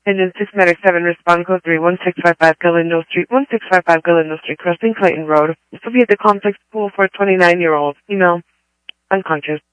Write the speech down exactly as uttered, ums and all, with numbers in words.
Engine six Medic seven, respond code three one six five five Galindo Street, one six five five Galindo Street, crossing Clayton Road. This will be at the complex pool for a twenty-nine-year-old, female, unconscious.